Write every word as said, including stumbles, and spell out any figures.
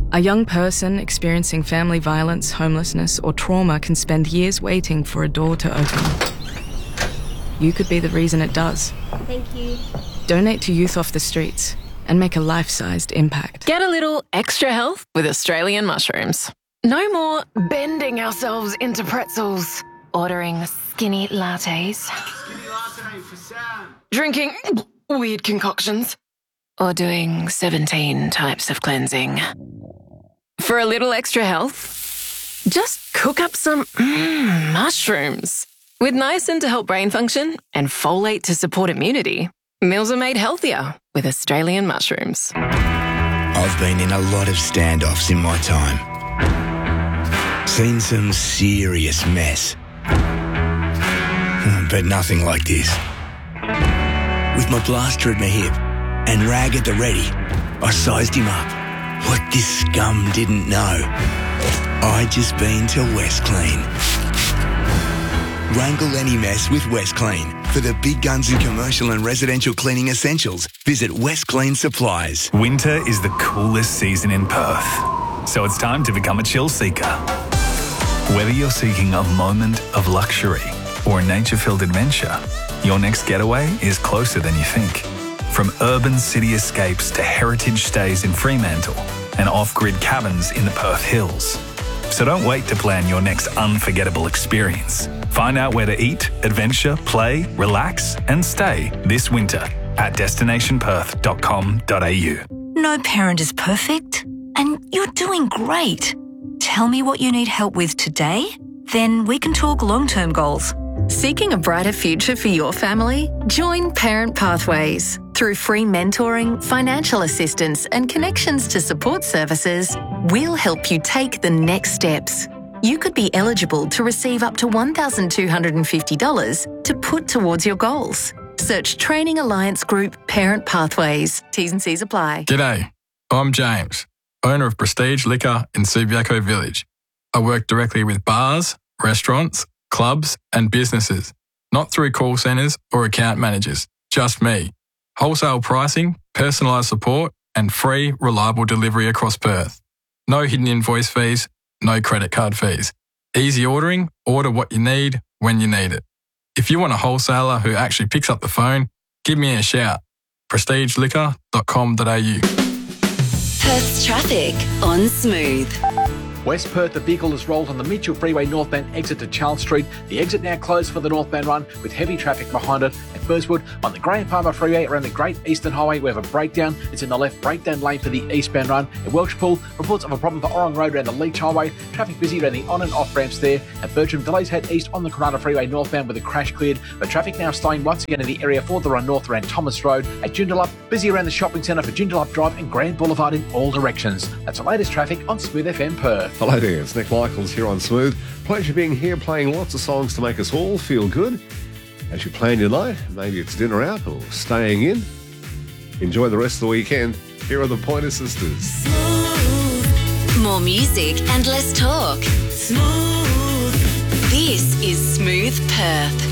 A young person experiencing family violence, homelessness, or trauma can spend years waiting for a door to open. You could be the reason it does. Thank you. Donate to Youth Off the Streets and make a life-sized impact. Get a little extra health with Australian mushrooms. No more bending ourselves into pretzels, ordering skinny lattes, Skinny latte for Sam. drinking weird concoctions, or doing seventeen types of cleansing. For a little extra health, just cook up some mm, mushrooms. With niacin to help brain function and folate to support immunity, meals are made healthier with Australian mushrooms. I've been in a lot of standoffs in my time. Seen some serious mess. But nothing like this. With my blaster at my hip and rag at the ready, I sized him up. What this scum didn't know, I'd just been to West Clean. Wrangle any mess with West Clean. For the big guns in commercial and residential cleaning essentials, visit West Clean Supplies. Winter is the coolest season in Perth, so it's time to become a chill seeker. Whether you're seeking a moment of luxury or a nature-filled adventure, your next getaway is closer than you think. From urban city escapes to heritage stays in Fremantle and off-grid cabins in the Perth Hills. So don't wait to plan your next unforgettable experience. Find out where to eat, adventure, play, relax and stay this winter at destination perth dot com dot a u. No parent is perfect, and you're doing great. Tell me what you need help with today, then we can talk long-term goals. Seeking a brighter future for your family? Join Parent Pathways. Through free mentoring, financial assistance and connections to support services, we'll help you take the next steps. You could be eligible to receive up to one thousand two hundred fifty dollars to put towards your goals. Search Training Alliance Group Parent Pathways. T's and C's apply. G'day, I'm James, owner of Prestige Liquor in Subiaco Village. I work directly with bars, restaurants, clubs and businesses, not through call centres or account managers, just me. Wholesale pricing, personalised support and free, reliable delivery across Perth. No hidden invoice fees, no credit card fees. Easy ordering, order what you need when you need it. If you want a wholesaler who actually picks up the phone, give me a shout. prestige liquor dot com dot a u. Perth's traffic on Smooth. West Perth, the vehicle has rolled on the Mitchell Freeway northbound exit to Charles Street. The exit now closed for the northbound run with heavy traffic behind it. At Burswood, on the Graham Palmer Freeway around the Great Eastern Highway, we have a breakdown. It's in the left breakdown lane for the eastbound run. At Welshpool, reports of a problem for Orong Road around the Leach Highway. Traffic busy around the on and off ramps there. At Bertram, delays head east on the Coronado Freeway northbound with a crash cleared. But traffic now staying once again in the area for the run north around Thomas Road. At Joondalup, busy around the shopping centre for Joondalup Drive and Grand Boulevard in all directions. That's the latest traffic on Smooth F M Perth. Hello there, it's Nick Michaels here on Smooth. Pleasure being here, playing lots of songs to make us all feel good. As you plan your night, maybe it's dinner out or staying in. Enjoy the rest of the weekend. Here are the Pointer Sisters. Smooth. More music and less talk. Smooth. This is Smooth Perth.